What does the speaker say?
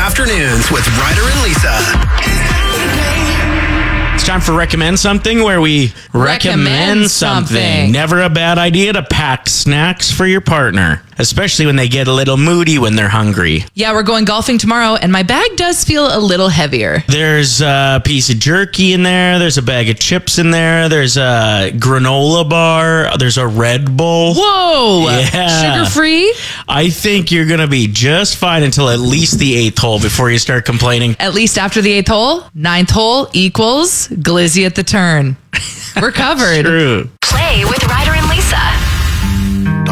afternoons with Ryder and Lisa. It's time for Recommend Something, where we recommend something. Never a bad idea to pack snacks for your partner, especially when they get a little moody when they're hungry. Yeah, we're going golfing tomorrow, and my bag does feel a little heavier. There's a piece of jerky in there. There's a bag of chips in there. There's a granola bar. There's a Red Bull. Whoa! Yeah. Sugar-free? I think you're going to be just fine until at least the 8th hole before you start complaining. At least after the 8th hole. 9th hole equals glizzy at the turn. We're covered. True. Play with Ryder